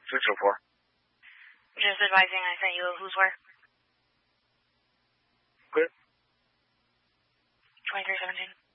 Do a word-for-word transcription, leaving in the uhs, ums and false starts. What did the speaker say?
Two two four. Just advising I sent you a who's where. Good. twenty-three seventeen.